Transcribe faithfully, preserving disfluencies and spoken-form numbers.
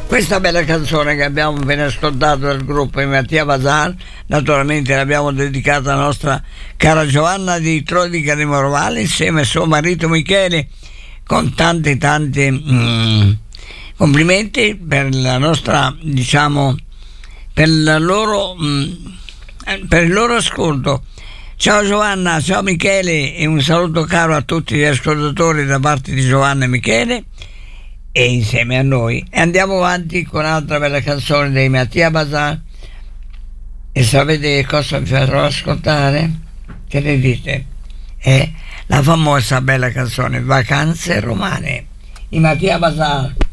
Questa bella canzone che abbiamo appena ascoltato del gruppo di Mattia Bazar, naturalmente l'abbiamo dedicata alla nostra cara Giovanna di Trodica di Morvale insieme a suo marito Michele, con tanti tanti mm, complimenti per la nostra, diciamo, per la loro mm, per il loro ascolto. Ciao Giovanna, ciao Michele e un saluto caro a tutti gli ascoltatori da parte di Giovanna e Michele e insieme a noi. E andiamo avanti con un'altra bella canzone dei Mattia Bazar. E sapete cosa vi farò ascoltare? Che ne dite? È la famosa bella canzone Vacanze Romane, i Mattia Bazar.